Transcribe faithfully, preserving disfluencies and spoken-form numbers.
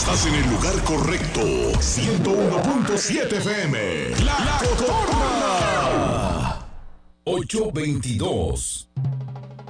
Estás en el lugar correcto. ciento uno punto siete F M. La, la Cotorra. ocho veintidós.